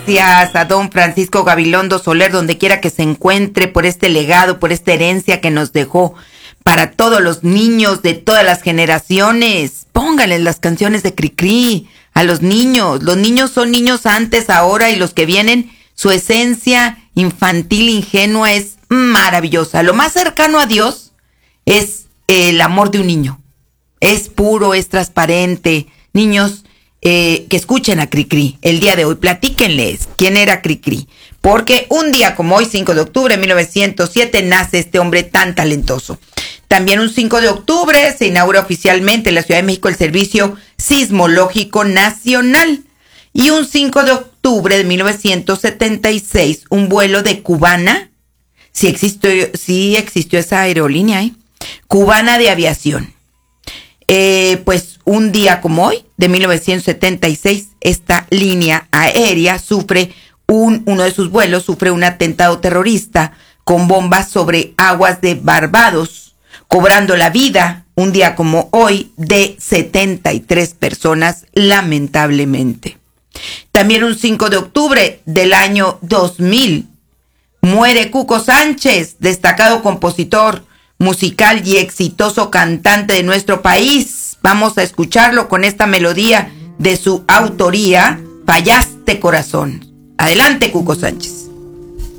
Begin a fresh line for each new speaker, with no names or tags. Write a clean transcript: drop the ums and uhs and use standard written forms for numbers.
gracias a don Francisco Gabilondo Soler, donde quiera que se encuentre, por este legado, por esta herencia que nos dejó para todos los niños de todas las generaciones. Pónganles las canciones de Cricri a los niños. Los niños son niños antes, ahora, y los que vienen, su esencia infantil, ingenua, es maravillosa. Lo más cercano a Dios es el amor de un niño. Es puro, es transparente. Niños, que escuchen a Cricri el día de hoy, platíquenles quién era Cricri, porque un día como hoy, 5 de octubre de 1907, nace este hombre tan talentoso. También un 5 de octubre se inaugura oficialmente en la Ciudad de México el Servicio Sismológico Nacional. Y un 5 de octubre de 1976, un vuelo de Cubana, sí existió esa aerolínea, Cubana de Aviación. Pues un día como hoy, de 1976, esta línea aérea sufre uno de sus vuelos sufre un atentado terrorista con bombas sobre aguas de Barbados, cobrando la vida, un día como hoy, de 73 personas, lamentablemente. También un 5 de octubre del año 2000, muere Cuco Sánchez, destacado compositor musical y exitoso cantante de nuestro país. Vamos a escucharlo con esta melodía de su autoría, Fallaste Corazón. Adelante, Cuco Sánchez.